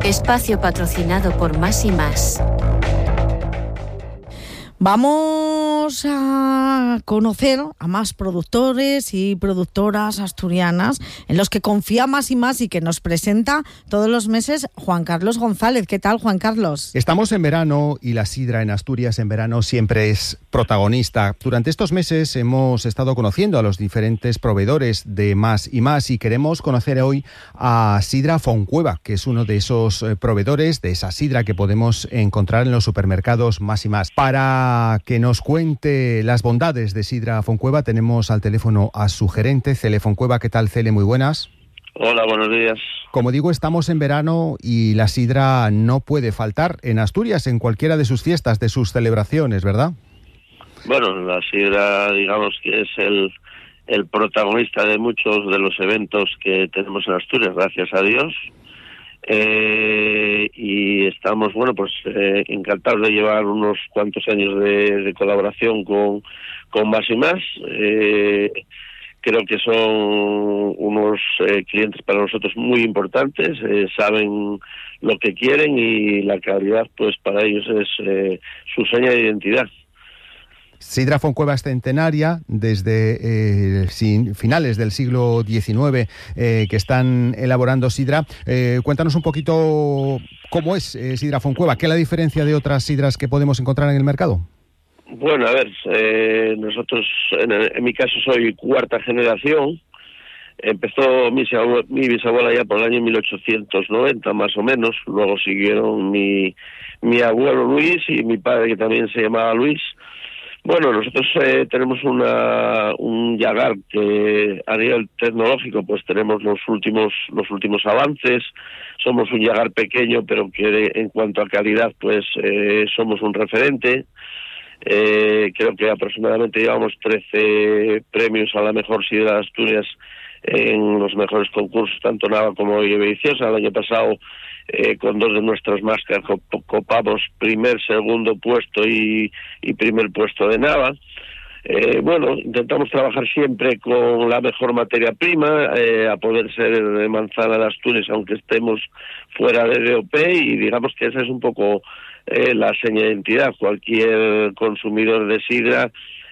Espacio patrocinado por Más y Más. Vamos a conocer a más productores y productoras asturianas en los que confía Más y Más y que nos presenta todos los meses Juan Carlos González. ¿Qué tal, Juan Carlos? Estamos en verano y la sidra en Asturias en verano siempre es protagonista. Durante estos meses hemos estado conociendo a los diferentes proveedores de Más y Más y queremos conocer hoy a Sidra Fontcueva, que es uno de esos proveedores de esa sidra que podemos encontrar en los supermercados Más y Más. Para que nos cuente las bondades de Sidra Fontcueva tenemos al teléfono a su gerente, Cele Fontcueva. ¿Qué tal, Cele? Muy buenas. Hola, buenos días. Como digo, estamos en verano y la sidra no puede faltar en Asturias, en cualquiera de sus fiestas, de sus celebraciones, ¿verdad? Bueno, la sidra, digamos que es el protagonista de muchos de los eventos que tenemos en Asturias, gracias a Dios. Y estamos, encantados de llevar unos cuantos años de colaboración con Más y Más. Creo que son unos clientes para nosotros muy importantes, saben lo que quieren y la calidad, pues para ellos es su seña de identidad. Sidra Fontcueva es centenaria, desde finales del siglo XIX que están elaborando sidra. Cuéntanos un poquito cómo es Sidra Fontcueva, ¿qué es la diferencia de otras sidras que podemos encontrar en el mercado? Bueno, a ver, nosotros, en mi caso soy cuarta generación. Empezó mi bisabuela ya por el año 1890, más o menos. Luego siguieron mi abuelo Luis y mi padre, que también se llamaba Luis. Bueno, nosotros tenemos un yagar que a nivel tecnológico pues tenemos los últimos avances. Somos un yagar pequeño, pero que en cuanto a calidad pues somos un referente. Creo que aproximadamente llevamos 13 premios a la mejor sidra de Asturias en los mejores concursos, tanto Nava como Villaviciosa. El año pasado con dos de nuestras máscaras copamos primer, segundo puesto y primer puesto de Nava. Intentamos trabajar siempre con la mejor materia prima, a poder ser de manzana de Asturias, aunque estemos fuera de DOP, y digamos que esa es un poco la seña de identidad. Cualquier consumidor de sidra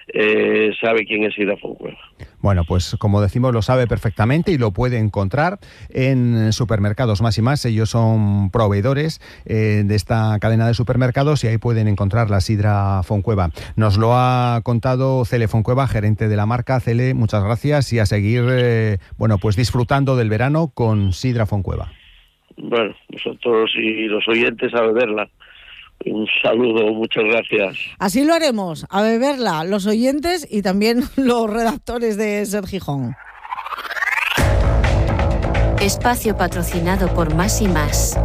sabe quién es Sidra Fontcueva. Bueno, pues como decimos, lo sabe perfectamente y lo puede encontrar en supermercados Más y Más. Ellos son proveedores de esta cadena de supermercados y ahí pueden encontrar la Sidra Fontcueva. Nos lo ha contado Cele Fontcueva, gerente de la marca. Cele, muchas gracias y a seguir disfrutando del verano con Sidra Fontcueva. Bueno, nosotros y los oyentes a beberla. Un saludo, muchas gracias. Así lo haremos, a beberla, los oyentes y también los redactores de Ser Gijón. Espacio patrocinado por Más y Más.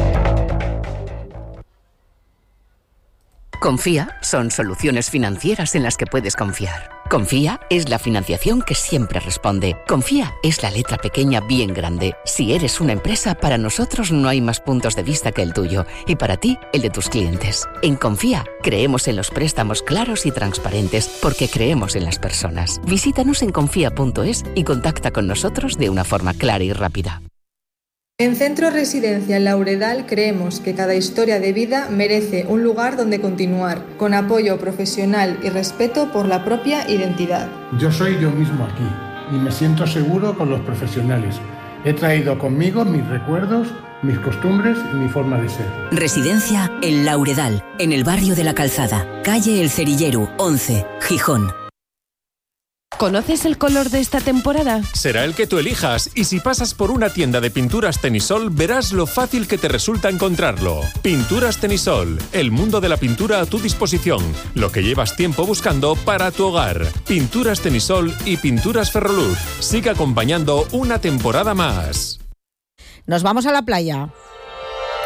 Confía son soluciones financieras en las que puedes confiar. Confía es la financiación que siempre responde. Confía es la letra pequeña bien grande. Si eres una empresa, para nosotros no hay más puntos de vista que el tuyo y para ti, el de tus clientes. En Confía creemos en los préstamos claros y transparentes porque creemos en las personas. Visítanos en confía.es y contacta con nosotros de una forma clara y rápida. En Centro Residencial Lauredal creemos que cada historia de vida merece un lugar donde continuar, con apoyo profesional y respeto por la propia identidad. Yo soy yo mismo aquí y me siento seguro con los profesionales. He traído conmigo mis recuerdos, mis costumbres y mi forma de ser. Residencia El Lauredal, en el barrio de La Calzada, calle El Cerillero, 11, Gijón. ¿Conoces el color de esta temporada? Será el que tú elijas, y si pasas por una tienda de pinturas Tenisol, verás lo fácil que te resulta encontrarlo. Pinturas Tenisol, el mundo de la pintura a tu disposición, lo que llevas tiempo buscando para tu hogar. Pinturas Tenisol y Pinturas Ferroluz. Sigue acompañando una temporada más. Nos vamos a la playa.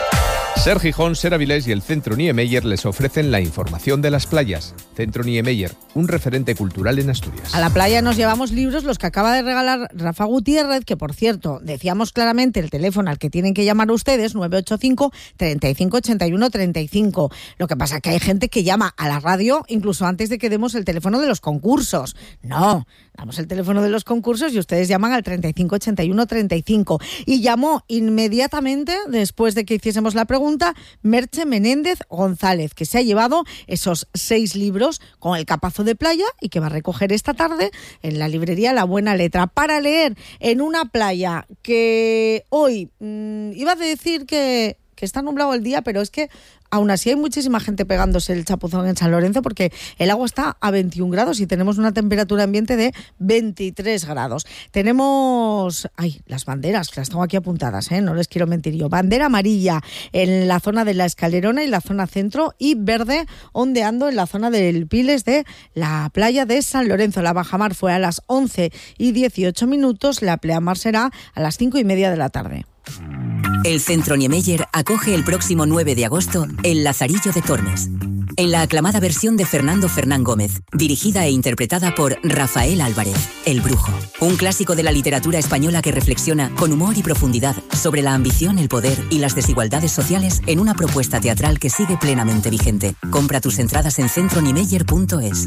Ser Gijón, Ser Avilés y el Centro Niemeyer les ofrecen la información de las playas. Centro Niemeyer, un referente cultural en Asturias. A la playa nos llevamos libros, los que acaba de regalar Rafa Gutiérrez, que por cierto, decíamos claramente el teléfono al que tienen que llamar ustedes, 985 35 81 35. Lo que pasa es que hay gente que llama a la radio incluso antes de que demos el teléfono de los concursos. No, damos el teléfono de los concursos y ustedes llaman al 35 81 35. Y llamó inmediatamente, después de que hiciésemos la pregunta, Merche Menéndez González, que se ha llevado esos 6 libros con el capazo de playa y que va a recoger esta tarde en la librería La Buena Letra para leer en una playa que hoy iba a decir que está nublado el día, pero es que aún así hay muchísima gente pegándose el chapuzón en San Lorenzo porque el agua está a 21 grados y tenemos una temperatura ambiente de 23 grados. Tenemos las banderas, que las tengo aquí apuntadas, no les quiero mentir yo. Bandera amarilla en la zona de la Escalerona y la zona centro, y verde ondeando en la zona del Piles de la playa de San Lorenzo. La bajamar fue a las 11:18, la pleamar será a las 5:30 de la tarde. El Centro Niemeyer acoge el próximo 9 de agosto El Lazarillo de Tormes, en la aclamada versión de Fernando Fernán Gómez, dirigida e interpretada por Rafael Álvarez, El Brujo. Un clásico de la literatura española que reflexiona con humor y profundidad sobre la ambición, el poder y las desigualdades sociales en una propuesta teatral que sigue plenamente vigente. Compra tus entradas en centroniemeyer.es.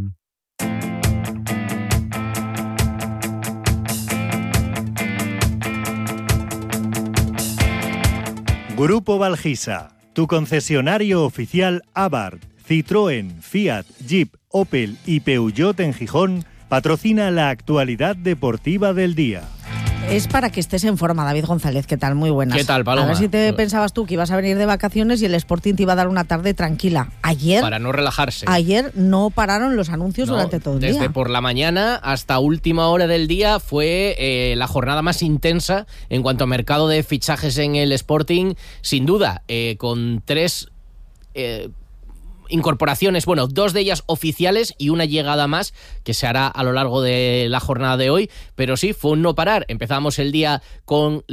Grupo Valgisa, tu concesionario oficial Abarth, Citroën, Fiat, Jeep, Opel y Peugeot en Gijón, patrocina la actualidad deportiva del día. Es para que estés en forma, David González. ¿Qué tal? Muy buenas. ¿Qué tal, Paloma? A ver si te pensabas tú que ibas a venir de vacaciones y el Sporting te iba a dar una tarde tranquila. Ayer... Para no relajarse. Ayer no pararon los anuncios durante todo el día. Desde por la mañana hasta última hora del día fue la jornada más intensa en cuanto a mercado de fichajes en el Sporting, sin duda, con 3... incorporaciones, 2 de ellas oficiales y una llegada más que se hará a lo largo de la jornada de hoy, pero sí, fue un no parar. Empezamos el día con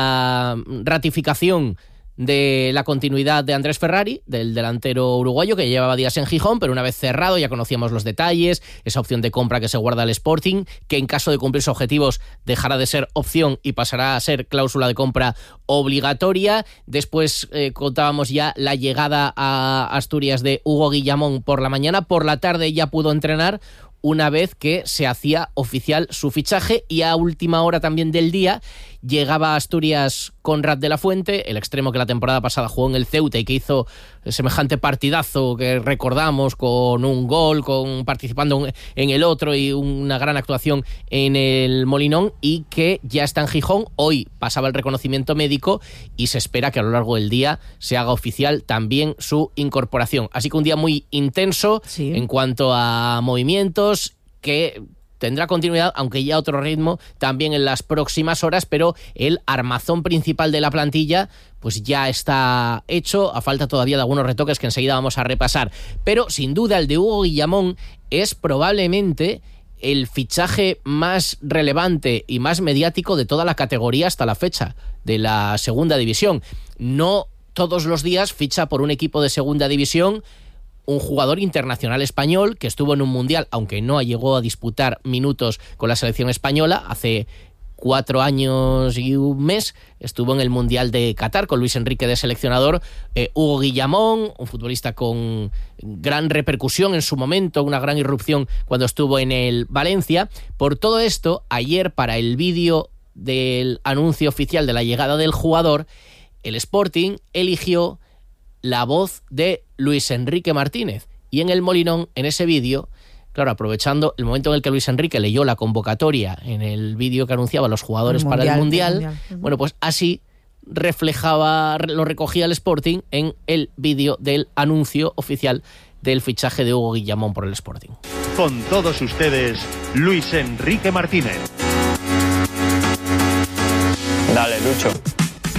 la ratificación de la continuidad de Andrés Ferrari, del delantero uruguayo que llevaba días en Gijón, pero una vez cerrado ya conocíamos los detalles, esa opción de compra que se guarda al Sporting, que en caso de cumplir sus objetivos dejará de ser opción y pasará a ser cláusula de compra obligatoria. Después contábamos ya la llegada a Asturias de Hugo Guillamón por la mañana. Por la tarde ya pudo entrenar una vez que se hacía oficial su fichaje, y a última hora también del día llegaba a Asturias Conrad de la Fuente, el extremo que la temporada pasada jugó en el Ceuta y que hizo semejante partidazo que recordamos, con un gol, participando en el otro y una gran actuación en el Molinón, y que ya está en Gijón. Hoy pasaba el reconocimiento médico y se espera que a lo largo del día se haga oficial también su incorporación. Así que un día muy intenso en cuanto a movimientos, que tendrá continuidad, aunque ya a otro ritmo, también en las próximas horas, pero el armazón principal de la plantilla pues ya está hecho, a falta todavía de algunos retoques que enseguida vamos a repasar. Pero sin duda el de Hugo Guillamón es probablemente el fichaje más relevante y más mediático de toda la categoría hasta la fecha, de la segunda división. No todos los días ficha por un equipo de segunda división un jugador internacional español que estuvo en un mundial, aunque no llegó a disputar minutos con la selección española. Hace 4 años y un mes estuvo en el Mundial de Qatar con Luis Enrique de seleccionador. Hugo Guillamón, un futbolista con gran repercusión en su momento, una gran irrupción cuando estuvo en el Valencia. Por todo esto, ayer, para el vídeo del anuncio oficial de la llegada del jugador, el Sporting eligió la voz de Luis Enrique Martínez, y en el Molinón, en ese vídeo, claro, aprovechando el momento en el que Luis Enrique leyó la convocatoria en el vídeo que anunciaba a los jugadores para el Mundial, bueno, pues así lo recogía el Sporting en el vídeo del anuncio oficial del fichaje de Hugo Guillamón por el Sporting. Con todos ustedes, Luis Enrique Martínez. Dale, Lucho.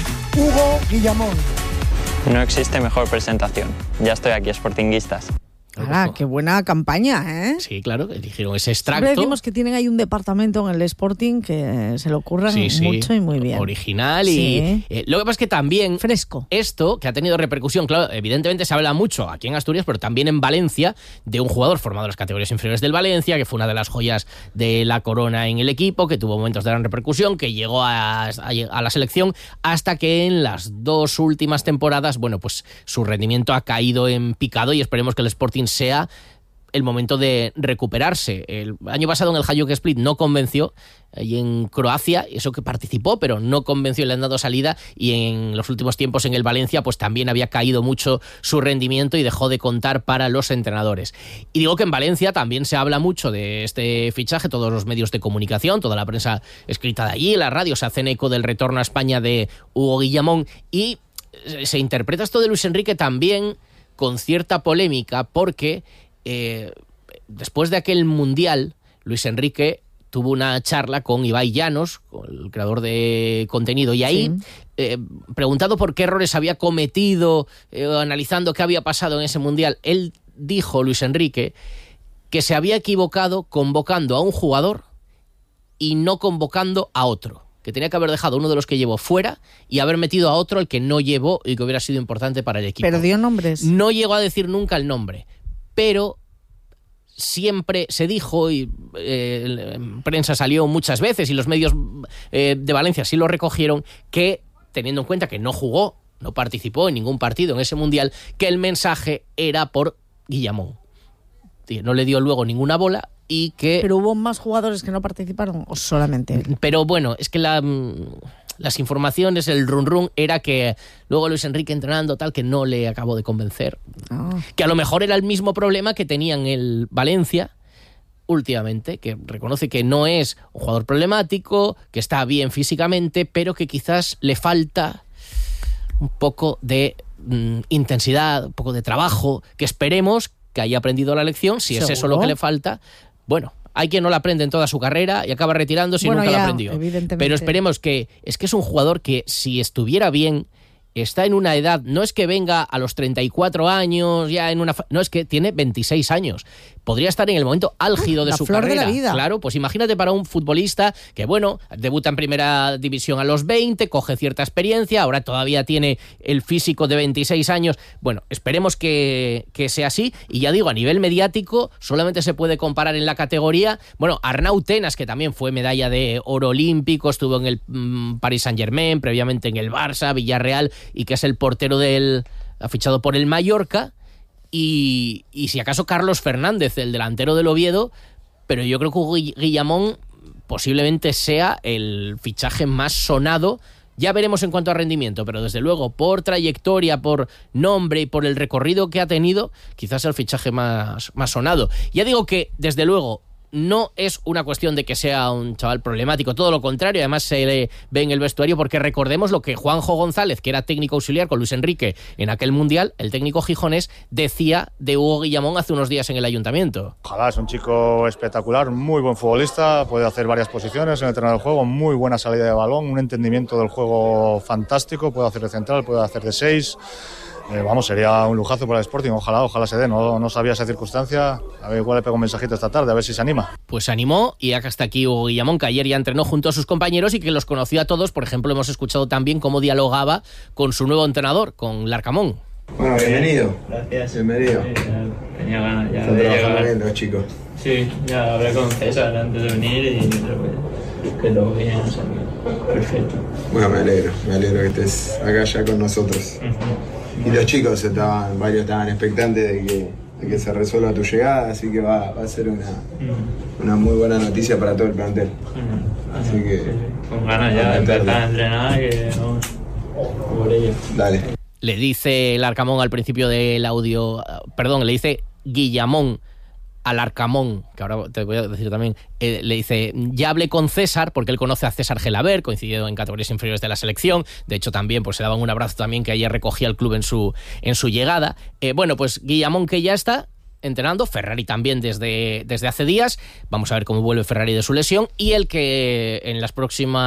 Hugo Guillamón. No existe mejor presentación. Ya estoy aquí, sportinguistas. Ah, qué buena campaña, ¿eh? Sí, claro, dijeron ese extracto. Siempre decimos que tienen ahí un departamento en el Sporting que se lo ocurran mucho y muy bien. Original y lo que pasa es que también fresco. Esto que ha tenido repercusión, claro, evidentemente se habla mucho aquí en Asturias, pero también en Valencia, de un jugador formado en las categorías inferiores del Valencia, que fue una de las joyas de la corona en el equipo, que tuvo momentos de gran repercusión, que llegó a la selección hasta que en las 2 últimas temporadas, bueno, pues su rendimiento ha caído en picado y esperemos que el Sporting sea el momento de recuperarse. El año pasado en el Hajduk Split no convenció, y en Croacia, eso que participó, pero no convenció, le han dado salida, y en los últimos tiempos en el Valencia pues también había caído mucho su rendimiento y dejó de contar para los entrenadores. Y digo que en Valencia también se habla mucho de este fichaje, todos los medios de comunicación, toda la prensa escrita de allí, la radio se hacen eco del retorno a España de Hugo Guillamón, y se interpreta esto de Luis Enrique también con cierta polémica, porque después de aquel Mundial, Luis Enrique tuvo una charla con Ibai Llanos, el creador de contenido, y ahí, preguntado por qué errores había cometido, analizando qué había pasado en ese Mundial, él dijo, Luis Enrique, que se había equivocado convocando a un jugador y no convocando a otro, que tenía que haber dejado uno de los que llevó fuera y haber metido a otro el que no llevó y que hubiera sido importante para el equipo. Pero dio nombres. No llegó a decir nunca el nombre, pero siempre se dijo, y en prensa salió muchas veces, y los medios de Valencia sí lo recogieron, que teniendo en cuenta que no jugó, no participó en ningún partido en ese Mundial, que el mensaje era por Guillamón. No le dio luego ninguna bola y que... ¿Pero hubo más jugadores que no participaron o solamente? Pero bueno, es que las informaciones, el run era que luego Luis Enrique entrenando tal, que no le acabó de convencer. Que a lo mejor era el mismo problema que tenían el Valencia últimamente, que reconoce que no es un jugador problemático, que está bien físicamente, pero que quizás le falta un poco de intensidad, un poco de trabajo, que esperemos que haya aprendido la lección. Si es eso lo que le falta, bueno, hay quien no la aprende en toda su carrera y acaba retirándose y nunca la aprendió. Pero esperemos que es un jugador que, si estuviera bien, está en una edad, no es que venga a los 34 años, ya en una... No, es que tiene 26 años. Podría estar en el momento álgido de su carrera. La flor de la vida. Claro, pues imagínate para un futbolista que, bueno, debuta en primera división a los 20, coge cierta experiencia, ahora todavía tiene el físico de 26 años. Bueno, esperemos que sea así. Y ya digo, a nivel mediático, solamente se puede comparar en la categoría. Bueno, Arnau Tenas, que también fue medalla de oro olímpico, estuvo en el Paris Saint-Germain, previamente en el Barça, Villarreal, y que es el portero ha fichado por el Mallorca. Y si acaso Carlos Fernández, el delantero del Oviedo, pero yo creo que Guillamón posiblemente sea el fichaje más sonado. Ya veremos en cuanto a rendimiento, pero desde luego por trayectoria, por nombre y por el recorrido que ha tenido, quizás el fichaje más sonado. Ya digo que, desde luego, no es una cuestión de que sea un chaval problemático, todo lo contrario, además se le ve en el vestuario, porque recordemos lo que Juanjo González, que era técnico auxiliar con Luis Enrique en aquel Mundial, el técnico gijonés, decía de Hugo Guillamón hace unos días en el ayuntamiento. Ojalá, es un chico espectacular, muy buen futbolista, puede hacer varias posiciones en el terreno del juego, muy buena salida de balón, un entendimiento del juego fantástico, puede hacer de central, puede hacer de 6. Sería un lujazo para el Sporting, ojalá se dé, no sabía esa circunstancia, a ver, igual le pego un mensajito esta tarde, a ver si se anima. Pues se animó, y acá está aquí Hugo Guillamón, que ayer ya entrenó junto a sus compañeros y que los conoció a todos. Por ejemplo, hemos escuchado también cómo dialogaba con su nuevo entrenador, con Larcamón. Bueno, bienvenido. Gracias. Bienvenido. Tenía ganas ya de llegar. Están trabajando bien los chicos. Sí, ya hablé con César antes de venir y creo que todo bien, o sea, perfecto. Bueno, me alegro que estés acá ya con nosotros. Y los chicos varios estaban expectantes de que se resuelva tu llegada, así que va a ser una muy buena noticia para todo el plantel. Así que... Con ganas ya de empezar a entrenar, que vamos por ello. Dale. Le dice el Arcamón al principio del audio, le dice Guillamón al Arcamón, que ahora te voy a decir también, le dice, ya hablé con César, porque él conoce a César Gelabert, coincidió en categorías inferiores de la selección, de hecho también pues se daban un abrazo también, que ayer recogía el club en su llegada. Pues Guillamón, que ya está entrenando, Ferrari también desde hace días, vamos a ver cómo vuelve Ferrari de su lesión, y el que en las próximas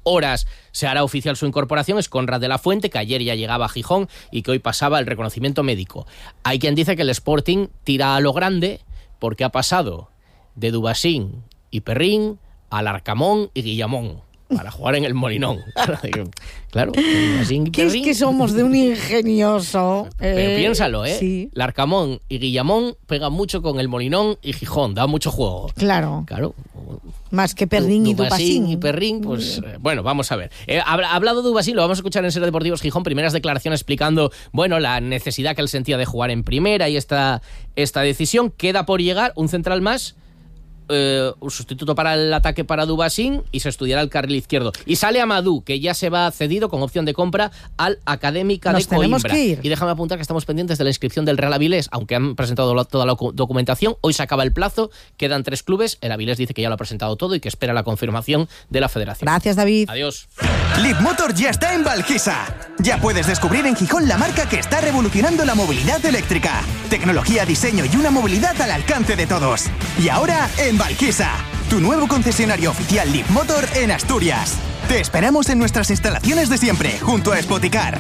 horas se hará oficial su incorporación. Es Conrad de la Fuente, que ayer ya llegaba a Gijón y que hoy pasaba el reconocimiento médico. Hay quien dice que el Sporting tira a lo grande porque ha pasado de Dubasín y Perrín al Arcamón y Guillamón para jugar en el Molinón. Claro, ¿qué es que somos de un ingenioso? Pero piénsalo, Sí. Larcamón y Guillamón pegan mucho con el Molinón y Gijón, da mucho juego. Claro. Claro. Más que Perrín y Dubasín. Y Perrín, pues bueno, vamos a ver. Ha hablado Dubasín, lo vamos a escuchar en Ser Deportivos Gijón, primeras declaraciones explicando, bueno, la necesidad que él sentía de jugar en primera y esta decisión. Queda por llegar un central más, un sustituto para el ataque para Dubasín, y se estudiará el carril izquierdo. Y sale Amadou, que ya se va cedido con opción de compra al Académica de Coimbra. Y déjame apuntar que estamos pendientes de la inscripción del Real Avilés, aunque han presentado toda la documentación. Hoy se acaba el plazo, quedan 3 clubes. El Avilés dice que ya lo ha presentado todo y que espera la confirmación de la federación. Gracias, David. Adiós. Leapmotor ya está en Valquisa. Ya puedes descubrir en Gijón la marca que está revolucionando la movilidad eléctrica. Tecnología, diseño y una movilidad al alcance de todos. Y ahora en Valquisa, tu nuevo concesionario oficial Leapmotor en Asturias. Te esperamos en nuestras instalaciones de siempre, junto a Spoticar.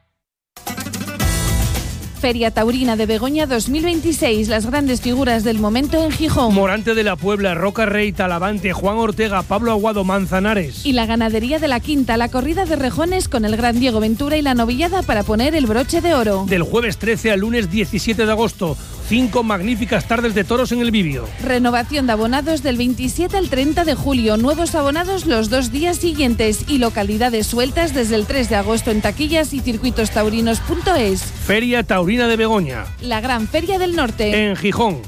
Feria Taurina de Begoña 2026, las grandes figuras del momento en Gijón. Morante de la Puebla, Roca Rey, Talavante, Juan Ortega, Pablo Aguado, Manzanares. Y la ganadería de la Quinta, la corrida de rejones con el gran Diego Ventura y la novillada para poner el broche de oro. Del jueves 13 al lunes 17 de agosto, 5 magníficas tardes de toros en el Bibio. Renovación de abonados del 27 al 30 de julio, nuevos abonados los 2 días siguientes y localidades sueltas desde el 3 de agosto en taquillas y circuitostaurinos.es. Feria Taurina de Begoña. La gran feria del norte. En Gijón.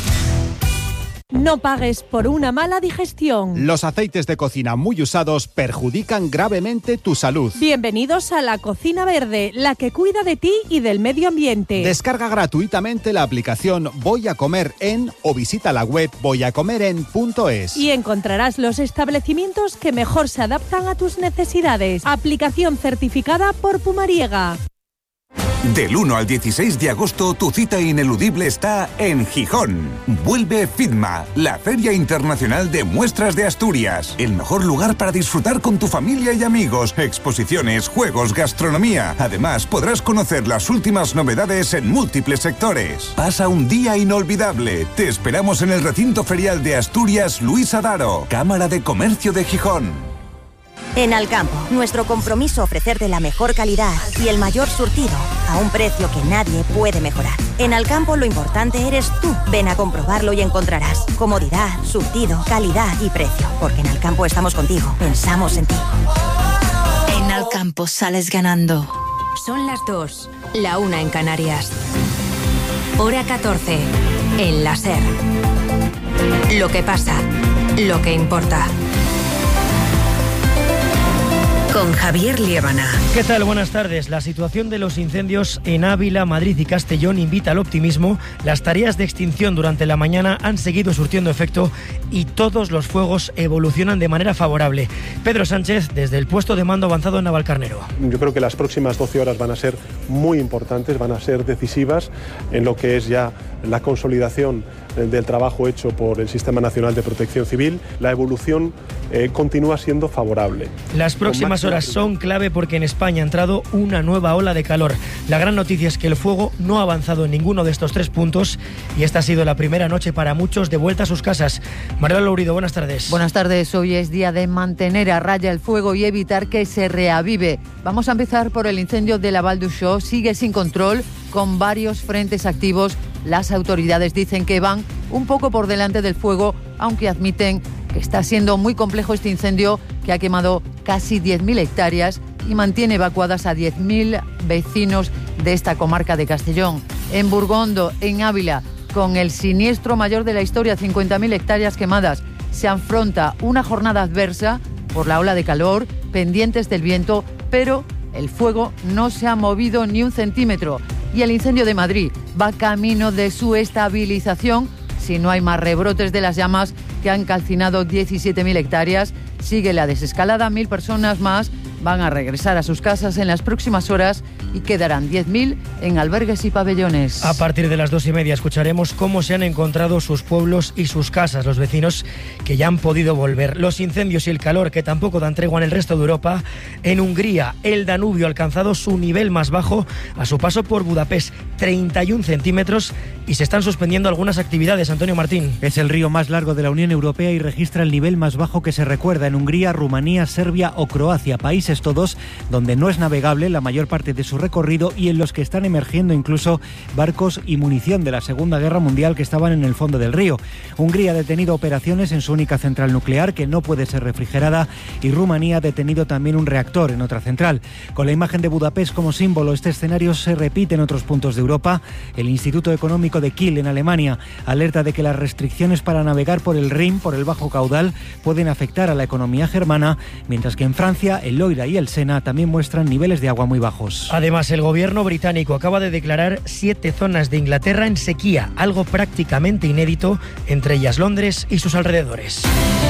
No pagues por una mala digestión. Los aceites de cocina muy usados perjudican gravemente tu salud. Bienvenidos a La Cocina Verde, la que cuida de ti y del medio ambiente. Descarga gratuitamente la aplicación Voy a Comer En o visita la web voyacomeren.es. Y encontrarás los establecimientos que mejor se adaptan a tus necesidades. Aplicación certificada por Pumariega. Del 1 al 16 de agosto, tu cita ineludible está en Gijón. Vuelve FITMA, la Feria Internacional de Muestras de Asturias. El mejor lugar para disfrutar con tu familia y amigos. Exposiciones, juegos, gastronomía. Además, podrás conocer las últimas novedades en múltiples sectores. Pasa un día inolvidable. Te esperamos en el recinto ferial de Asturias Luis Adaro, Cámara de Comercio de Gijón. En Alcampo, nuestro compromiso ofrecerte la mejor calidad y el mayor surtido a un precio que nadie puede mejorar. En Alcampo lo importante eres tú. Ven a comprobarlo y encontrarás comodidad, surtido, calidad y precio. Porque en Alcampo estamos contigo, pensamos en ti. En Alcampo sales ganando. Son las 2, la 1 en Canarias. Hora 14, en la SER. Lo que pasa, lo que importa. Con Javier Liébana. ¿Qué tal? Buenas tardes. La situación de los incendios en Ávila, Madrid y Castellón invita al optimismo. Las tareas de extinción durante la mañana han seguido surtiendo efecto y todos los fuegos evolucionan de manera favorable. Pedro Sánchez, desde el puesto de mando avanzado en Navalcarnero. Yo creo que las próximas 12 horas van a ser muy importantes, van a ser decisivas en lo que es ya la consolidación del trabajo hecho por el Sistema Nacional de Protección Civil. La evolución continúa siendo favorable. Las próximas horas son clave porque en España ha entrado una nueva ola de calor. La gran noticia es que el fuego no ha avanzado en ninguno de estos 3 puntos y esta ha sido la primera noche para muchos de vuelta a sus casas. María Lourido, buenas tardes. Buenas tardes. Hoy es día de mantener a raya el fuego y evitar que se reavive. Vamos a empezar por el incendio de la Val d'Uixó. Sigue sin control, con varios frentes activos. Las autoridades dicen que van un poco por delante del fuego, aunque admiten que está siendo muy complejo este incendio que ha quemado casi 10.000 hectáreas y mantiene evacuadas a 10.000 vecinos de esta comarca de Castellón. En Burgondo, en Ávila, con el siniestro mayor de la historia, 50.000 hectáreas quemadas, se afronta una jornada adversa por la ola de calor, pendientes del viento, pero el fuego no se ha movido ni un centímetro. Y el incendio de Madrid va camino de su estabilización si no hay más rebrotes de las llamas que han calcinado 17.000 hectáreas. Sigue la desescalada, 1.000 personas más van a regresar a sus casas en las próximas horas y quedarán 10.000 en albergues y pabellones. A partir de las 2:30 escucharemos cómo se han encontrado sus pueblos y sus casas, los vecinos que ya han podido volver. Los incendios y el calor que tampoco dan tregua en el resto de Europa. En Hungría, el Danubio ha alcanzado su nivel más bajo a su paso por Budapest, 31 centímetros, y se están suspendiendo algunas actividades. Antonio Martín. Es el río más largo de la Unión Europea y registra el nivel más bajo que se recuerda en Hungría, Rumanía, Serbia o Croacia, países todos donde no es navegable la mayor parte de su recorrido y en los que están emergiendo incluso barcos y munición de la Segunda Guerra Mundial que estaban en el fondo del río. Hungría ha detenido operaciones en su única central nuclear que no puede ser refrigerada y Rumanía ha detenido también un reactor en otra central. Con la imagen de Budapest como símbolo, este escenario se repite en otros puntos de Europa. El Instituto Económico de Kiel, en Alemania, alerta de que las restricciones para navegar por el Rin, por el bajo caudal, pueden afectar a la economía germana, mientras que en Francia, el Loira y el Sena también muestran niveles de agua muy bajos. Además, el gobierno británico acaba de declarar 7 zonas de Inglaterra en sequía, algo prácticamente inédito, entre ellas Londres y sus alrededores.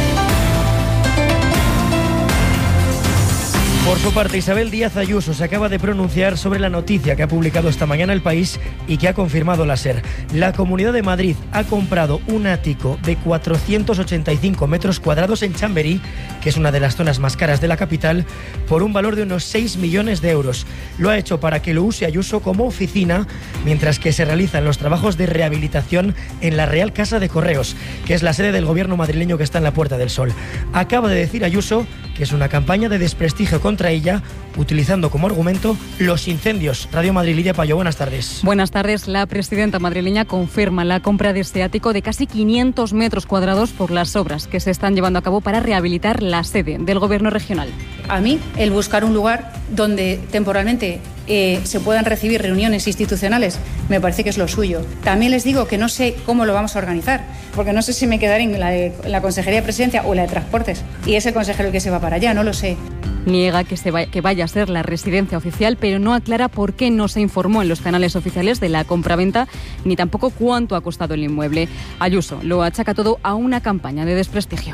Por su parte, Isabel Díaz Ayuso se acaba de pronunciar sobre la noticia que ha publicado esta mañana El País y que ha confirmado la SER. La Comunidad de Madrid ha comprado un ático de 485 metros cuadrados en Chamberí, que es una de las zonas más caras de la capital, por un valor de unos 6 millones de euros. Lo ha hecho para que lo use Ayuso como oficina, mientras que se realizan los trabajos de rehabilitación en la Real Casa de Correos, que es la sede del gobierno madrileño que está en la Puerta del Sol. Acaba de decir Ayuso que es una campaña de desprestigio contra ella, utilizando como argumento los incendios. Radio Madrid, Lidia Payo, buenas tardes. Buenas tardes. La presidenta madrileña confirma la compra de este ático de casi 500 metros cuadrados por las obras que se están llevando a cabo para rehabilitar la sede del gobierno regional. A mí, el buscar un lugar donde temporalmente se puedan recibir reuniones institucionales, me parece que es lo suyo. También les digo que no sé cómo lo vamos a organizar, porque no sé si me quedaré en la Consejería de Presidencia o en la de Transportes, y es el consejero el que se va para allá, no lo sé. Niega que vaya a ser la residencia oficial, pero no aclara por qué no se informó en los canales oficiales de la compraventa, ni tampoco cuánto ha costado el inmueble. Ayuso lo achaca todo a una campaña de desprestigio.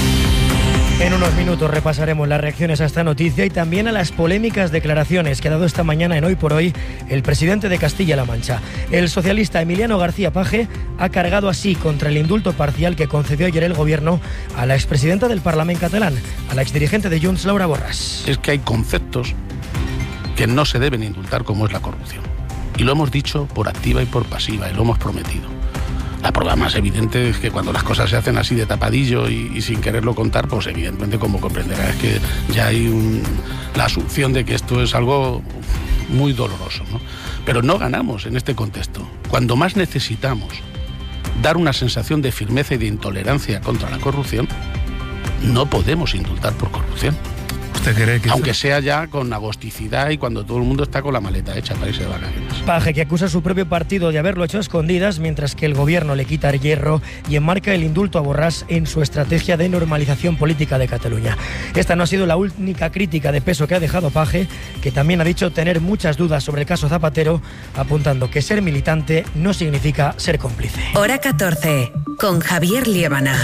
En unos minutos repasaremos las reacciones a esta noticia y también a las polémicas declaraciones que ha dado esta mañana en Hoy por Hoy el presidente de Castilla-La Mancha. El socialista Emiliano García Paje ha cargado así contra el indulto parcial que concedió ayer el gobierno a la expresidenta del Parlamento catalán, a la exdirigente de Junts, Laura Borràs. Es que hay conceptos que no se deben indultar, como es la corrupción. Y lo hemos dicho por activa y por pasiva, y lo hemos prometido. La prueba más evidente es que cuando las cosas se hacen así de tapadillo y sin quererlo contar, pues evidentemente, como comprenderá, es que ya hay la asunción de que esto es algo muy doloroso, ¿no? Pero no ganamos en este contexto. Cuando más necesitamos dar una sensación de firmeza y de intolerancia contra la corrupción, no podemos indultar por corrupción. ¿Usted cree que aunque sea ya con agosticidad y cuando todo el mundo está con la maleta hecha para irse de vacaciones? Paje, que acusa a su propio partido de haberlo hecho a escondidas, mientras que el gobierno le quita el hierro y enmarca el indulto a Borràs en su estrategia de normalización política de Cataluña. Esta no ha sido la única crítica de peso que ha dejado Paje, que también ha dicho tener muchas dudas sobre el caso Zapatero, apuntando que ser militante no significa ser cómplice. Hora 14, con Javier Liébana.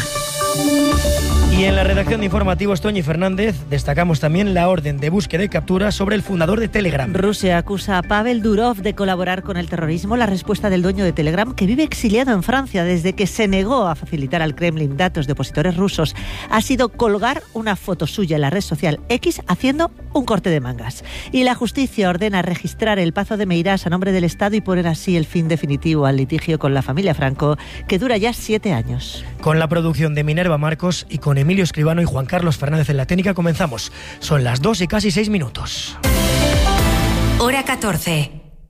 Y en la redacción de informativos, Toñi Fernández, destacamos también la orden de búsqueda y captura sobre el fundador de Telegram. Rusia acusa a Pavel Durov de colaborar con el terrorismo. La respuesta del dueño de Telegram, que vive exiliado en Francia desde que se negó a facilitar al Kremlin datos de opositores rusos, ha sido colgar una foto suya en la red social X haciendo un corte de mangas. Y la justicia ordena registrar el Pazo de Meirás a nombre del Estado y poner así el fin definitivo al litigio con la familia Franco, que dura ya 7 años. Con la producción de Minerva Marcos y con Emilio Escribano y Juan Carlos Fernández en la técnica comenzamos. Son las 2 y casi 6 minutos. Hora 14.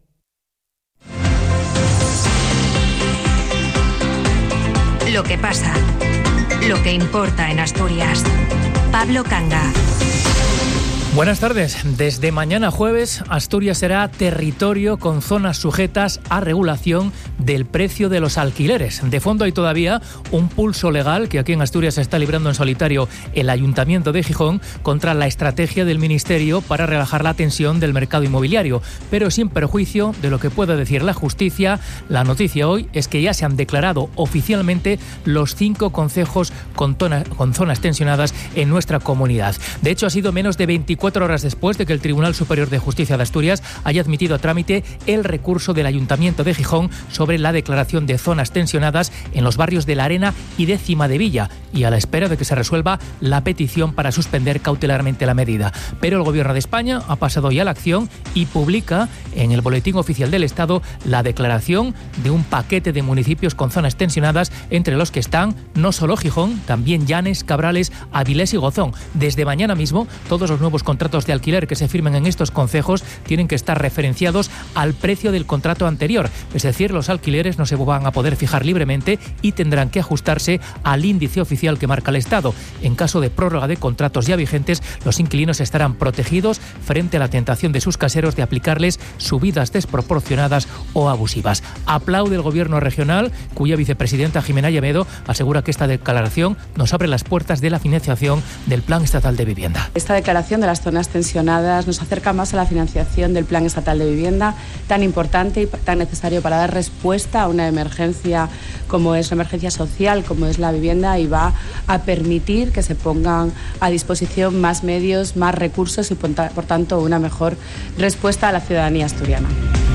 Lo que pasa, lo que importa en Asturias. Pablo Canga. Buenas tardes. Desde mañana jueves, Asturias será territorio con zonas sujetas a regulación del precio de los alquileres. De fondo hay todavía un pulso legal que aquí en Asturias se está librando en solitario el Ayuntamiento de Gijón contra la estrategia del Ministerio para relajar la tensión del mercado inmobiliario. Pero sin perjuicio de lo que pueda decir la justicia, la noticia hoy es que ya se han declarado oficialmente los 5 concejos con zonas tensionadas en nuestra comunidad. De hecho, ha sido menos de 24 24 horas después de que el Tribunal Superior de Justicia de Asturias haya admitido a trámite el recurso del Ayuntamiento de Gijón sobre la declaración de zonas tensionadas en los barrios de La Arena y de Cimadevilla, y a la espera de que se resuelva la petición para suspender cautelarmente la medida. Pero el Gobierno de España ha pasado ya a la acción y publica en el Boletín Oficial del Estado la declaración de un paquete de municipios con zonas tensionadas, entre los que están no solo Gijón, también Llanes, Cabrales, Avilés y Gozón. Desde mañana mismo, todos los nuevos contratos de alquiler que se firmen en estos concejos tienen que estar referenciados al precio del contrato anterior. Es decir, los alquileres no se van a poder fijar libremente y tendrán que ajustarse al índice oficial que marca el Estado. En caso de prórroga de contratos ya vigentes, los inquilinos estarán protegidos frente a la tentación de sus caseros de aplicarles subidas desproporcionadas o abusivas. Aplaude el Gobierno regional, cuya vicepresidenta Jimena Llamedo asegura que esta declaración nos abre las puertas de la financiación del Plan Estatal de Vivienda. Esta declaración de las zonas tensionadas nos acerca más a la financiación del Plan Estatal de Vivienda, tan importante y tan necesario para dar respuesta a una emergencia como es la emergencia social, como es la vivienda, y va a permitir que se pongan a disposición más medios, más recursos y, por tanto, una mejor respuesta a la ciudadanía asturiana.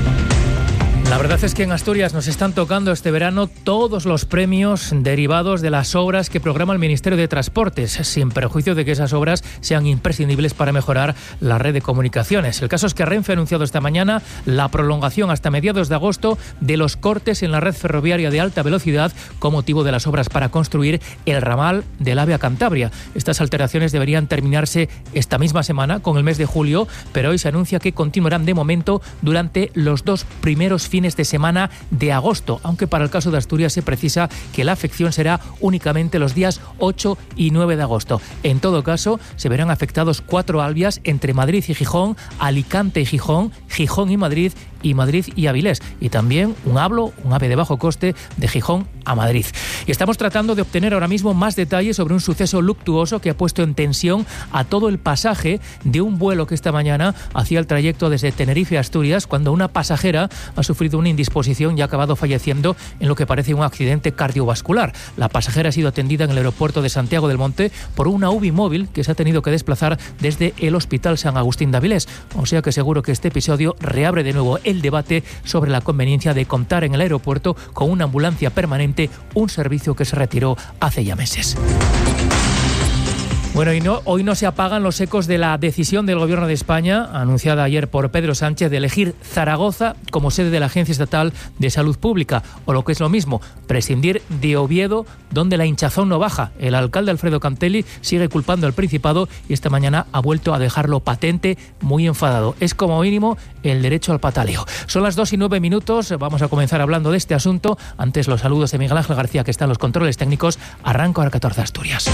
La verdad es que en Asturias nos están tocando este verano todos los premios derivados de las obras que programa el Ministerio de Transportes, sin perjuicio de que esas obras sean imprescindibles para mejorar la red de comunicaciones. El caso es que Renfe ha anunciado esta mañana la prolongación hasta mediados de agosto de los cortes en la red ferroviaria de alta velocidad con motivo de las obras para construir el ramal del AVE a Cantabria. Estas alteraciones deberían terminarse esta misma semana, con el mes de julio, pero hoy se anuncia que continuarán de momento durante los 2 primeros fines de semana de agosto, aunque para el caso de Asturias se precisa que la afección será únicamente los días 8 y 9 de agosto. En todo caso, se verán afectados 4 alvias entre Madrid y Gijón, Alicante y Gijón, Gijón y Madrid y Avilés, y también un AVE de bajo coste de Gijón a Madrid. Y estamos tratando de obtener ahora mismo más detalles sobre un suceso luctuoso que ha puesto en tensión a todo el pasaje de un vuelo que esta mañana hacía el trayecto desde Tenerife a Asturias, cuando una pasajera ha sufrido una indisposición y ha acabado falleciendo en lo que parece un accidente cardiovascular. La pasajera ha sido atendida en el aeropuerto de Santiago del Monte por una UBI móvil que se ha tenido que desplazar desde el Hospital San Agustín de Avilés. O sea que seguro que este episodio reabre de nuevo el debate sobre la conveniencia de contar en el aeropuerto con una ambulancia permanente, un servicio que se retiró hace ya meses. Bueno, hoy no se apagan los ecos de la decisión del Gobierno de España, anunciada ayer por Pedro Sánchez, de elegir Zaragoza como sede de la Agencia Estatal de Salud Pública, o lo que es lo mismo, prescindir de Oviedo, donde la hinchazón no baja. El alcalde Alfredo Cantelli sigue culpando al Principado y esta mañana ha vuelto a dejarlo patente, muy enfadado. Es como mínimo el derecho al pataleo. Son las 2:09, vamos a comenzar hablando de este asunto. Antes los saludos de Miguel Ángel García, que está en los controles técnicos. Arranco ahora 14 Asturias.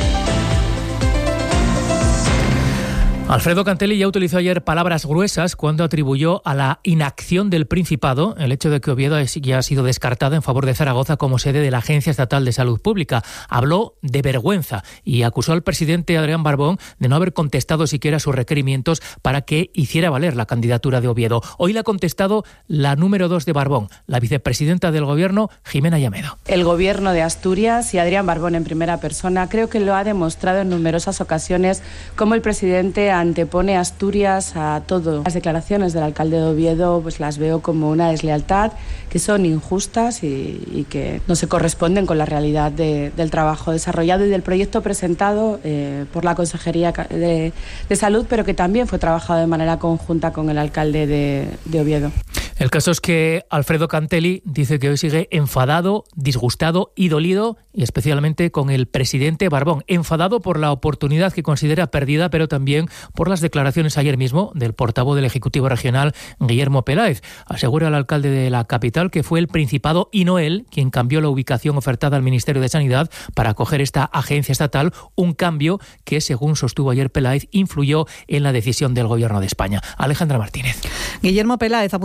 Alfredo Cantelli ya utilizó ayer palabras gruesas cuando atribuyó a la inacción del Principado el hecho de que Oviedo ya ha sido descartada en favor de Zaragoza como sede de la Agencia Estatal de Salud Pública. Habló de vergüenza y acusó al presidente Adrián Barbón de no haber contestado siquiera sus requerimientos para que hiciera valer la candidatura de Oviedo. Hoy le ha contestado la número 2 de Barbón, la vicepresidenta del Gobierno, Jimena Llamedo. El Gobierno de Asturias y Adrián Barbón en primera persona creo que lo ha demostrado en numerosas ocasiones, como el presidente antepone Asturias a todo. Las declaraciones del alcalde de Oviedo pues las veo como una deslealtad, que son injustas y que no se corresponden con la realidad del trabajo desarrollado y del proyecto presentado por la Consejería de Salud, pero que también fue trabajado de manera conjunta con el alcalde de Oviedo. El caso es que Alfredo Cantelli dice que hoy sigue enfadado, disgustado y dolido, y especialmente con el presidente Barbón. Enfadado por la oportunidad que considera perdida, pero también por las declaraciones ayer mismo del portavoz del Ejecutivo Regional, Guillermo Peláez. Asegura el alcalde de la capital que fue el Principado y no él quien cambió la ubicación ofertada al Ministerio de Sanidad para acoger esta agencia estatal, un cambio que, según sostuvo ayer Peláez, influyó en la decisión del Gobierno de España. Alejandra Martínez. Guillermo Peláez apuntaba a ese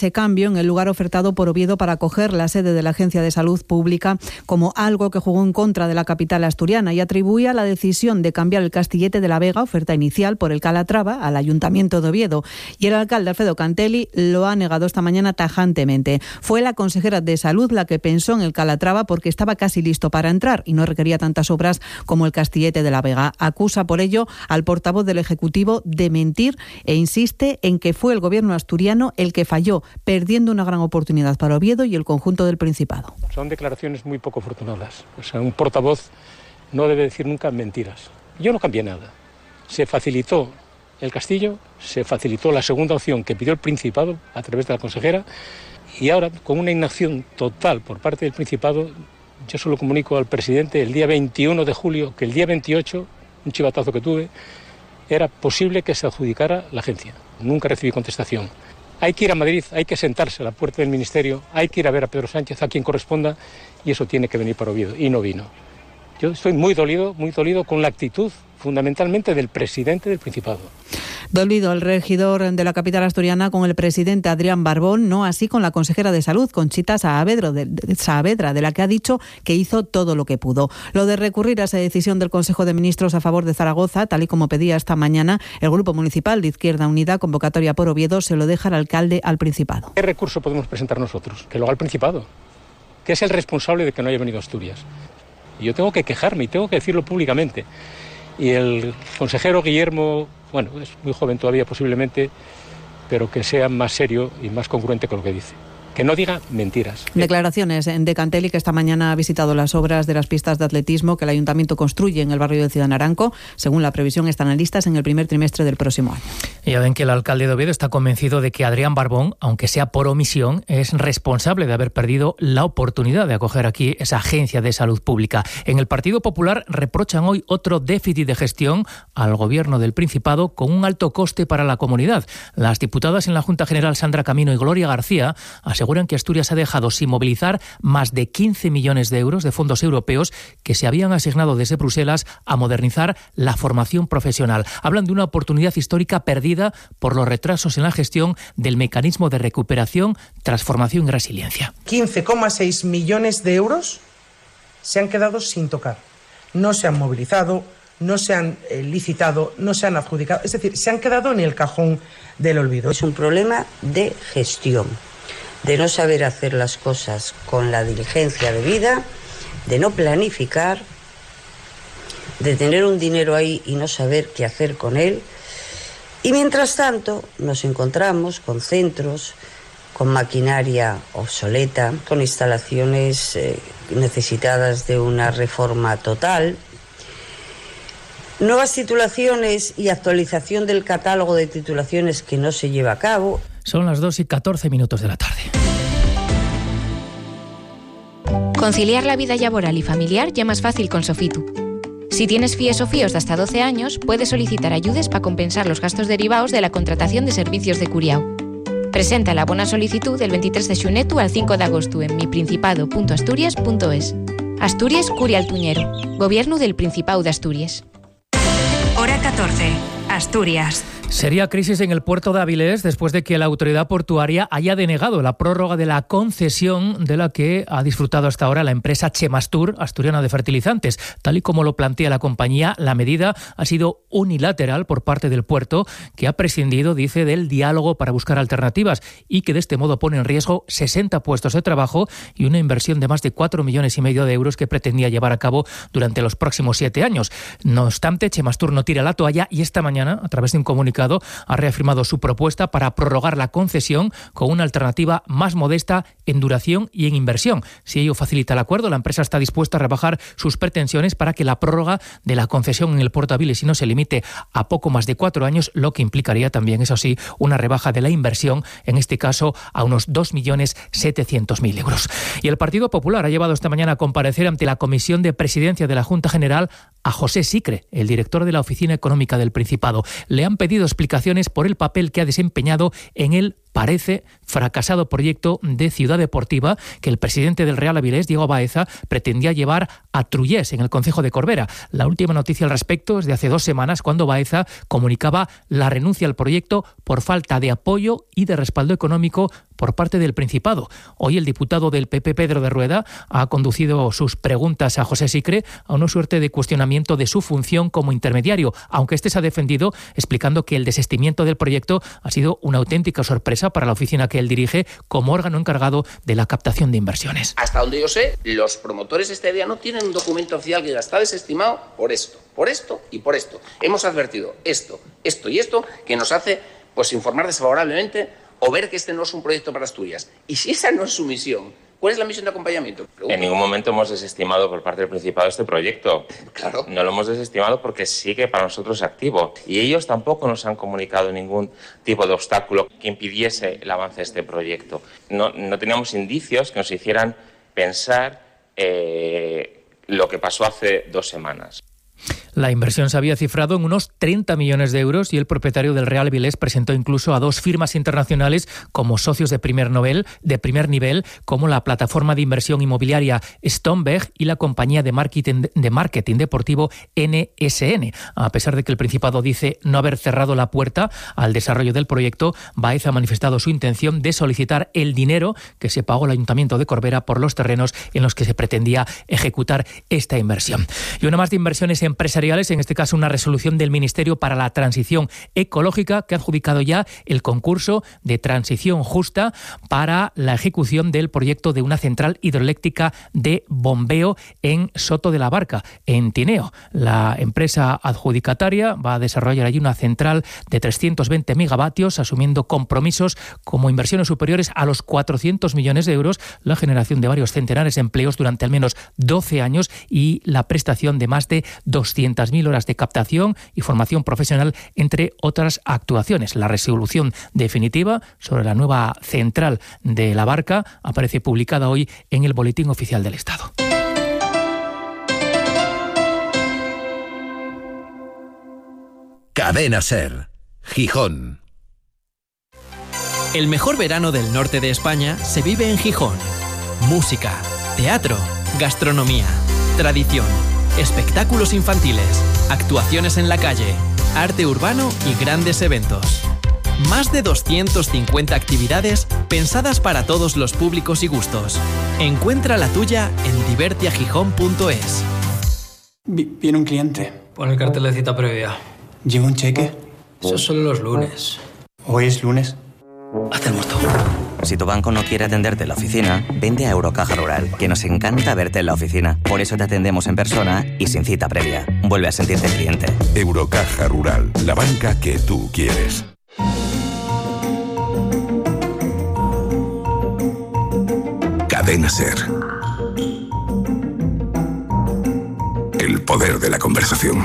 ese cambio en el lugar ofertado por Oviedo para acoger la sede de la Agencia de Salud Pública como algo que jugó en contra de la capital asturiana y atribuía la decisión de cambiar el Castillete de la Vega, oferta inicial por el Calatrava, al Ayuntamiento de Oviedo. Y el alcalde Alfredo Cantelli lo ha negado esta mañana tajantemente. Fue la consejera de Salud la que pensó en el Calatrava porque estaba casi listo para entrar y no requería tantas obras como el Castillete de la Vega. Acusa por ello al portavoz del Ejecutivo de mentir e insiste en que fue el gobierno asturiano el que falló, perdiendo una gran oportunidad para Oviedo y el conjunto del Principado. Son declaraciones muy poco afortunadas. O sea, un portavoz no debe decir nunca mentiras. Yo no cambié nada. Se facilitó el Castillo, se facilitó la segunda opción que pidió el Principado a través de la consejera y ahora, con una inacción total por parte del Principado, yo solo comunico al presidente el día 21 de julio que el día 28, un chivatazo que tuve, era posible que se adjudicara la agencia. Nunca recibí contestación. Hay que ir a Madrid, hay que sentarse a la puerta del Ministerio, hay que ir a ver a Pedro Sánchez, a quien corresponda, y eso tiene que venir para Oviedo, y no vino. Yo estoy muy dolido con la actitud, fundamentalmente, del presidente del Principado. Dolido el regidor de la capital asturiana con el presidente Adrián Barbón, no así con la consejera de Salud, Conchita Saavedra, de la que ha dicho que hizo todo lo que pudo. Lo de recurrir a esa decisión del Consejo de Ministros a favor de Zaragoza, tal y como pedía esta mañana el Grupo Municipal de Izquierda Unida, convocatoria por Oviedo, se lo deja el alcalde al Principado. ¿Qué recurso podemos presentar nosotros? Que lo haga el Principado, que es el responsable de que no haya venido a Asturias. Y yo tengo que quejarme y tengo que decirlo públicamente. Y el consejero Guillermo, bueno, es muy joven todavía posiblemente, pero que sea más serio y más congruente con lo que dice. Que no diga mentiras. Declaraciones de Cantelli, que esta mañana ha visitado las obras de las pistas de atletismo que el Ayuntamiento construye en el barrio de Ciudad Naranco. Según la previsión, están listas en el primer trimestre del próximo año. Ya ven que el alcalde de Oviedo está convencido de que Adrián Barbón, aunque sea por omisión, es responsable de haber perdido la oportunidad de acoger aquí esa agencia de salud pública. En el Partido Popular reprochan hoy otro déficit de gestión al gobierno del Principado con un alto coste para la comunidad. Las diputadas en la Junta General Sandra Camino y Gloria García aseguran que Asturias ha dejado sin movilizar más de 15 millones de euros de fondos europeos que se habían asignado desde Bruselas a modernizar la formación profesional. Hablan de una oportunidad histórica perdida por los retrasos en la gestión del mecanismo de recuperación, transformación y resiliencia. 15,6 millones de euros se han quedado sin tocar. No se han movilizado, no se han licitado, no se han adjudicado. Es decir, se han quedado en el cajón del olvido. Es un problema de gestión, de no saber hacer las cosas con la diligencia debida, de no planificar, de tener un dinero ahí y no saber qué hacer con él. Y mientras tanto nos encontramos con centros, con maquinaria obsoleta, con instalaciones necesitadas de una reforma total, nuevas titulaciones y actualización del catálogo de titulaciones que no se lleva a cabo. Son las 2:14 de la tarde. Conciliar la vida laboral y familiar ya más fácil con Sofitu. Si tienes FIES o FIOs de hasta 12 años, puedes solicitar ayudes para compensar los gastos derivados de la contratación de servicios de curiao. Presenta la buena solicitud del 23 de xunetu al 5 de agosto en miprincipado.asturias.es. Asturias Curial Tuñero. Gobierno del Principado de Asturias. Hora 14. Asturias. Sería crisis en el puerto de Avilés después de que la autoridad portuaria haya denegado la prórroga de la concesión de la que ha disfrutado hasta ahora la empresa Chemastur, asturiana de fertilizantes. Tal y como lo plantea la compañía, la medida ha sido unilateral por parte del puerto, que ha prescindido, dice, del diálogo para buscar alternativas y que de este modo pone en riesgo 60 puestos de trabajo y una inversión de más de 4,5 millones de euros que pretendía llevar a cabo durante los próximos 7 años. No obstante, Chemastur no tira la toalla y esta mañana, a través de un comunicado, ha reafirmado su propuesta para prorrogar la concesión con una alternativa más modesta en duración y en inversión. Si ello facilita el acuerdo, la empresa está dispuesta a rebajar sus pretensiones para que la prórroga de la concesión en el puerto avilesino se limite a poco más de 4 años, lo que implicaría también, eso sí, una rebaja de la inversión, en este caso a unos 2,7 millones de euros. Y el Partido Popular ha llevado esta mañana a comparecer ante la Comisión de Presidencia de la Junta General a José Sicre, el director de la Oficina Económica del Principado. Le han pedido explicaciones por el papel que ha desempeñado en el, parece, fracasado proyecto de ciudad deportiva que el presidente del Real Avilés, Diego Baeza, pretendía llevar a Trullés, en el concejo de Corbera. La última noticia al respecto es de hace 2 semanas, cuando Baeza comunicaba la renuncia al proyecto por falta de apoyo y de respaldo económico por parte del Principado. Hoy el diputado del PP, Pedro de Rueda, ha conducido sus preguntas a José Sicre a una suerte de cuestionamiento de su función como intermediario, aunque este se ha defendido explicando que el desistimiento del proyecto ha sido una auténtica sorpresa para la oficina que él dirige como órgano encargado de la captación de inversiones. Hasta donde yo sé, los promotores de esta idea no tienen un documento oficial que ya está desestimado por esto y por esto. Hemos advertido esto y esto que nos hace informar desfavorablemente o ver que este no es un proyecto para Asturias. Y si esa no es su misión, ¿cuál es la misión de acompañamiento? En ningún momento hemos desestimado por parte del Principado este proyecto. Claro. No lo hemos desestimado porque sigue para nosotros activo. Y ellos tampoco nos han comunicado ningún tipo de obstáculo que impidiese el avance de este proyecto. No teníamos indicios que nos hicieran pensar lo que pasó hace 2 semanas. La inversión se había cifrado en unos 30 millones de euros y el propietario del Real Avilés presentó incluso a 2 firmas internacionales como socios de primer nivel, como la plataforma de inversión inmobiliaria Stonberg y la compañía de marketing deportivo NSN. A pesar de que el Principado dice no haber cerrado la puerta al desarrollo del proyecto, Baeza ha manifestado su intención de solicitar el dinero que se pagó el Ayuntamiento de Corbera por los terrenos en los que se pretendía ejecutar esta inversión. Y una más de inversiones empresariales, en este caso una resolución del Ministerio para la Transición Ecológica que ha adjudicado ya el concurso de transición justa para la ejecución del proyecto de una central hidroeléctrica de bombeo en Soto de la Barca, en Tineo. La empresa adjudicataria va a desarrollar allí una central de 320 megavatios, asumiendo compromisos como inversiones superiores a los 400 millones de euros, la generación de varios centenares de empleos durante al menos 12 años y la prestación de más de 200.000 horas de captación y formación profesional, entre otras actuaciones. La resolución definitiva sobre la nueva central de La Barca aparece publicada hoy en el Boletín Oficial del Estado. Cadena SER, Gijón. El mejor verano del norte de España se vive en Gijón. Música, teatro, gastronomía, tradición, espectáculos infantiles, actuaciones en la calle, arte urbano y grandes eventos. Más de 250 actividades pensadas para todos los públicos y gustos. Encuentra la tuya en divertiagijón.es. Viene un cliente. Pon el cartel de cita previa. ¿Lleva un cheque? Eso es solo los lunes. ¿Hoy es lunes? Hazte el muerto. Si tu banco no quiere atenderte en la oficina, vente a Eurocaja Rural, que nos encanta verte en la oficina. Por eso te atendemos en persona y sin cita previa. Vuelve a sentirte cliente. Eurocaja Rural, la banca que tú quieres. Cadena SER. El poder de la conversación.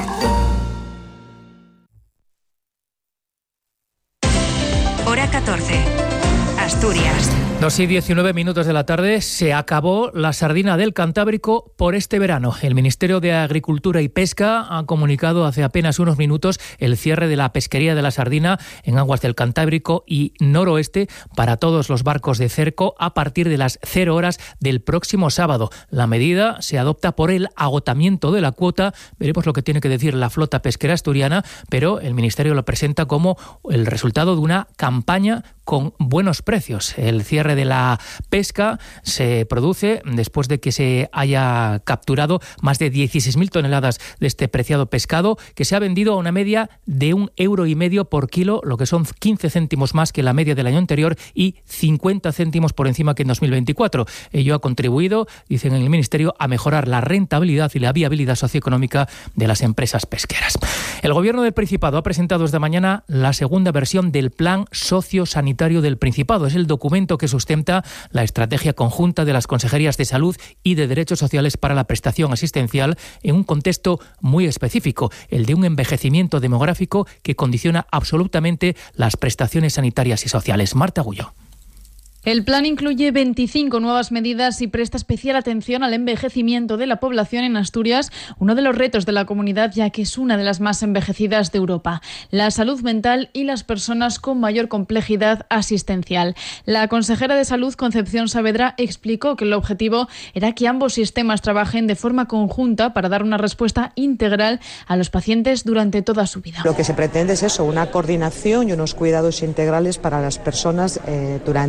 Hora 14. Asturias. 2:19 de la tarde. Se acabó la sardina del Cantábrico por este verano. El Ministerio de Agricultura y Pesca ha comunicado hace apenas unos minutos el cierre de la pesquería de la sardina en aguas del Cantábrico y noroeste para todos los barcos de cerco a partir de las 0 horas del próximo sábado. La medida se adopta por el agotamiento de la cuota. Veremos lo que tiene que decir la flota pesquera asturiana, pero el Ministerio lo presenta como el resultado de una campaña con buenos precios. El cierre de la pesca se produce después de que se haya capturado más de 16.000 toneladas de este preciado pescado, que se ha vendido a una media de 1,5 € por kilo, lo que son 15 céntimos más que la media del año anterior y 50 céntimos por encima que en 2024. Ello ha contribuido, dicen en el Ministerio, a mejorar la rentabilidad y la viabilidad socioeconómica de las empresas pesqueras. El Gobierno del Principado ha presentado esta mañana la segunda versión del Plan Sociosanitario del Principado. Es el documento que sustenta la estrategia conjunta de las Consejerías de Salud y de Derechos Sociales para la prestación asistencial en un contexto muy específico, el de un envejecimiento demográfico que condiciona absolutamente las prestaciones sanitarias y sociales. Marta Agulló. El plan incluye 25 nuevas medidas y presta especial atención al envejecimiento de la población en Asturias, uno de los retos de la comunidad, ya que es una de las más envejecidas de Europa. La salud mental y las personas con mayor complejidad asistencial. La consejera de Salud, Concepción Saavedra, explicó que el objetivo era que ambos sistemas trabajen de forma conjunta para dar una respuesta integral a los pacientes durante toda su vida. Lo que se pretende es eso, una coordinación y unos cuidados integrales para las personas durante toda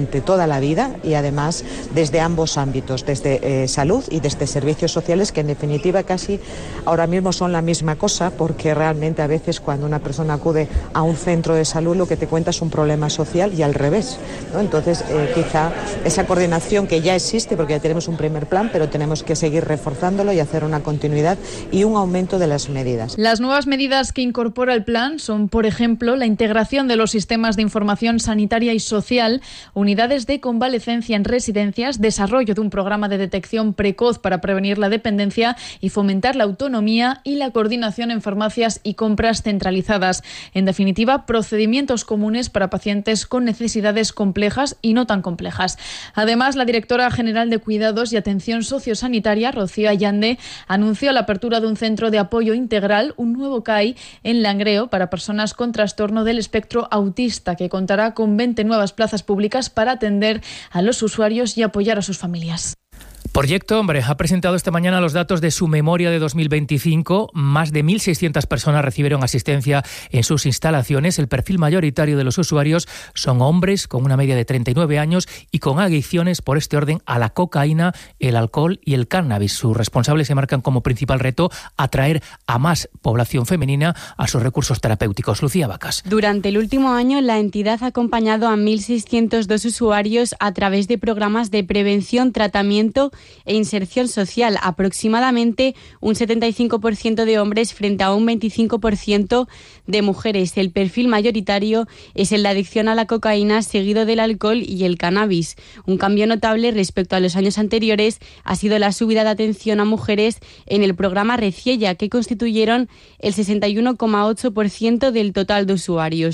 la vida y además desde ambos ámbitos, desde salud y desde servicios sociales, que en definitiva casi ahora mismo son la misma cosa, porque realmente a veces cuando una persona acude a un centro de salud lo que te cuenta es un problema social y al revés, ¿no? Entonces quizá esa coordinación que ya existe, porque ya tenemos un primer plan, pero tenemos que seguir reforzándolo y hacer una continuidad y un aumento de las medidas. Las nuevas medidas que incorpora el plan son, por ejemplo, la integración de los sistemas de información sanitaria y social, unidades de convalecencia en residencias, desarrollo de un programa de detección precoz para prevenir la dependencia y fomentar la autonomía y la coordinación en farmacias y compras centralizadas. En definitiva, procedimientos comunes para pacientes con necesidades complejas y no tan complejas. Además, la directora general de Cuidados y Atención Sociosanitaria, Rocío Allande, anunció la apertura de un centro de apoyo integral, un nuevo CAI, en Langreo para personas con trastorno del espectro autista, que contará con 20 nuevas plazas públicas para atender a los usuarios y apoyar a sus familias. Proyecto Hombre ha presentado esta mañana los datos de su memoria de 2025. Más de 1.600 personas recibieron asistencia en sus instalaciones. El perfil mayoritario de los usuarios son hombres con una media de 39 años y con adicciones por este orden a la cocaína, el alcohol y el cannabis. Sus responsables se marcan como principal reto atraer a más población femenina a sus recursos terapéuticos. Lucía Vacas. Durante el último año, la entidad ha acompañado a 1.602 usuarios a través de programas de prevención, tratamiento e inserción social, aproximadamente un 75% de hombres frente a un 25% de mujeres. El perfil mayoritario es el de adicción a la cocaína, seguido del alcohol y el cannabis. Un cambio notable respecto a los años anteriores ha sido la subida de atención a mujeres en el programa Reciella, que constituyeron el 61,8% del total de usuarios.